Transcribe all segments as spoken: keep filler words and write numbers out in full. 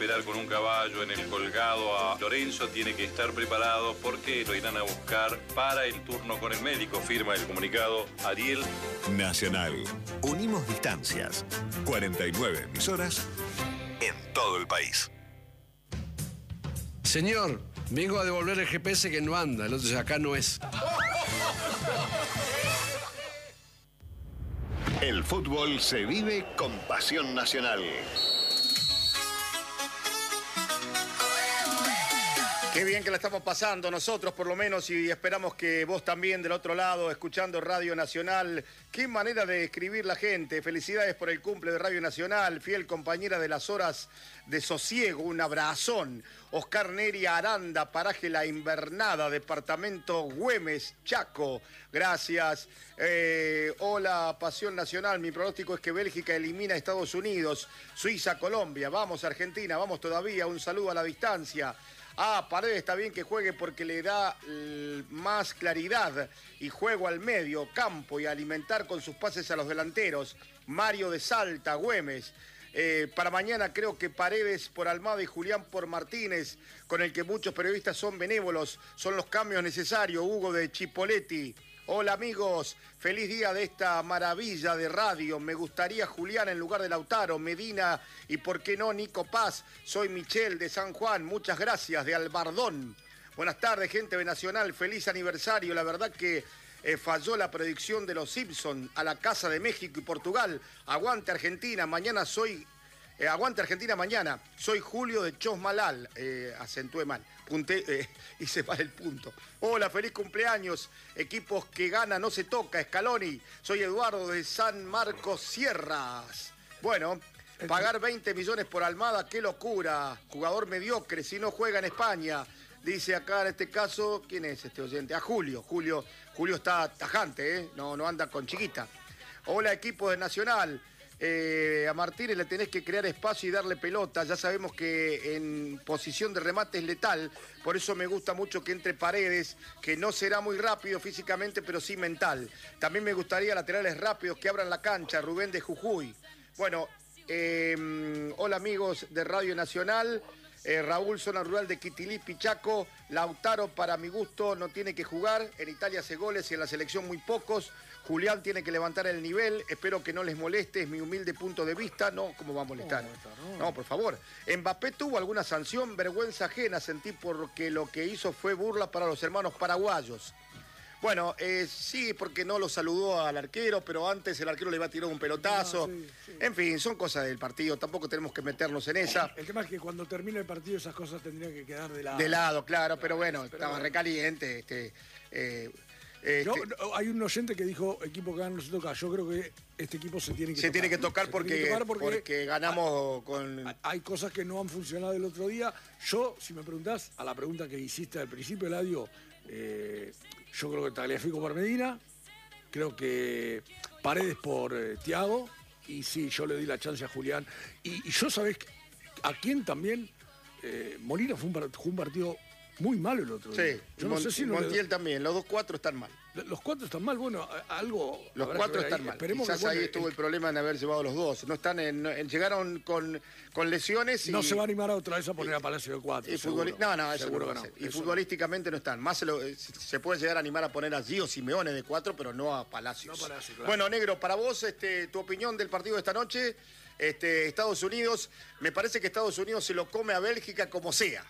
esperar con un caballo en el colgado a Lorenzo, tiene que estar preparado porque lo irán a buscar para el turno con el médico, firma el comunicado Ariel. Nacional. Unimos distancias. cuarenta y nueve emisoras en todo el país. Señor, vengo a devolver el G P S que no anda, entonces acá no es. El fútbol se vive con pasión nacional. Qué bien que la estamos pasando nosotros, por lo menos, y esperamos que vos también del otro lado, escuchando Radio Nacional. Qué manera de escribir la gente. Felicidades por el cumple de Radio Nacional, fiel compañera de las horas de sosiego, un abrazón. Oscar Neri Aranda, paraje La Invernada, departamento Güemes, Chaco. Gracias. Eh, hola, Pasión Nacional. Mi pronóstico es que Bélgica elimina a Estados Unidos, Suiza, Colombia. Vamos, Argentina, vamos todavía. Un saludo a la distancia. Ah, Paredes está bien que juegue porque le da l, más claridad y juego al medio, campo y alimentar con sus pases a los delanteros. Mario de Salta, Güemes. Eh, para mañana creo que Paredes por Almada y Julián por Martínez, con el que muchos periodistas son benévolos, son los cambios necesarios. Hugo de Chipoletti. Hola amigos, feliz día de esta maravilla de radio. Me gustaría Julián en lugar de Lautaro, Medina y por qué no Nico Paz. Soy Michel de San Juan, muchas gracias, de Albardón. Buenas tardes, gente de Nacional, feliz aniversario. La verdad que eh, falló la predicción de los Simpson a la casa de México y Portugal. Aguante Argentina, mañana soy... Eh, aguante Argentina mañana. Soy Julio de Chosmalal. Eh, acentué mal. Punté, eh, hice mal el punto. Hola, feliz cumpleaños. Equipos que gana no se toca. Scaloni. Soy Eduardo de San Marcos Sierras. Bueno, pagar veinte millones por Almada, qué locura. Jugador mediocre si no juega en España. Dice acá en este caso, ¿quién es este oyente? A Julio. Julio, Julio está tajante, ¿eh? No, no anda con chiquita. Hola, equipo de Nacional. Eh, a Martínez le tenés que crear espacio y darle pelota. Ya sabemos que en posición de remate es letal. Por eso me gusta mucho que entre Paredes, que no será muy rápido físicamente, pero sí mental. También me gustaría laterales rápidos que abran la cancha. Rubén de Jujuy. Bueno, eh, hola amigos de Radio Nacional. Eh, Raúl, zona rural de Quitilí, Pichaco. Lautaro, para mi gusto, no tiene que jugar. En Italia hace goles y en la selección muy pocos. Julián tiene que levantar el nivel. Espero que no les moleste, es mi humilde punto de vista. No, ¿cómo va a molestar? No, no, por favor. ¿Mbappé tuvo alguna sanción? Vergüenza ajena sentí porque lo que hizo fue burla para los hermanos paraguayos. Bueno, eh, sí, porque no lo saludó al arquero, pero antes el arquero le iba a tirar un pelotazo. No, sí, sí. En fin, son cosas del partido, tampoco tenemos que meternos en esa. El tema es que cuando termine el partido esas cosas tendrían que quedar de lado. De lado, claro, pero bueno, pero estaba bueno. recaliente. Este, eh, este... No, no, hay un oyente que dijo, equipo que gana no se toca. Yo creo que este equipo se tiene que se tocar. Tiene que tocar porque, que tocar porque, porque ganamos hay, con... Hay cosas que no han funcionado el otro día. Yo, si me preguntás, a la pregunta que hiciste al principio, Eladio, eh, yo creo que Tagliafico por Medina, creo que Paredes por eh, Thiago, y sí, yo le di la chance a Julián. Y, y yo, ¿sabés a quién también? Eh, Molina fue un, fue un partido muy malo el otro día. Sí, yo no sé si no Montiel le... también, los dos cuatro están mal. Los cuatro están mal, bueno, algo... Los cuatro están ahí. mal. Esperemos Quizás que, bueno, ahí estuvo el... el problema en haber llevado los dos. No están en, en, llegaron con, con lesiones y... No se va a animar a otra vez a poner y, a Palacio de cuatro. Y futbol... No, no, eso seguro no, que no. Y eso futbolísticamente no. no están. Más se, lo, se puede llegar a animar a poner a Gio Simeone de cuatro, pero no a Palacios. No Palacio, claro. Bueno, Negro, para vos, este, tu opinión del partido de esta noche, este, Estados Unidos, me parece que Estados Unidos se lo come a Bélgica como sea.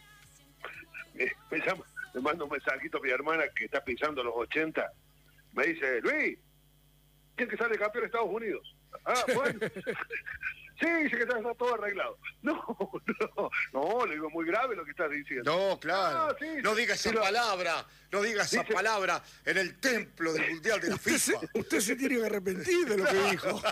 Le mando un mensajito a mi hermana que está pisando los ochenta. Me dice, Luis, ¿quién que sale campeón de Estados Unidos? Ah, bueno. Sí, dice que está, está todo arreglado. No, no, no, le digo, muy grave lo que estás diciendo. No, claro. Ah, sí, no diga esa sí, palabra, no diga esa dice... palabra en el templo del Mundial de la usted FIFA. Se, usted se tiene que arrepentir de lo que dijo.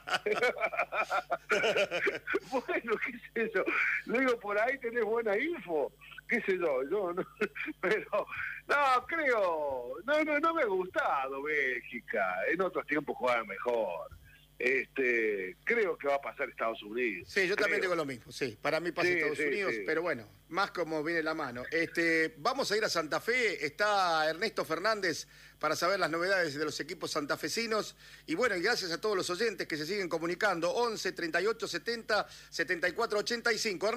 Bueno, ¿qué es eso? Le digo, por ahí tenés buena info. Qué sé yo, yo no, pero no, creo, no, no, no me ha gustado Bélgica, en otros tiempos jugaba mejor. Este, creo que va a pasar Estados Unidos. Sí, yo creo. también digo lo mismo, sí, para mí pasa sí, Estados sí, Unidos, sí. Pero bueno, más como viene la mano. Este, vamos a ir a Santa Fe, está Ernesto Fernández para saber las novedades de los equipos santafesinos, y bueno, y gracias a todos los oyentes que se siguen comunicando, once, treinta y ocho, setenta, setenta y cuatro, ochenta y cinco.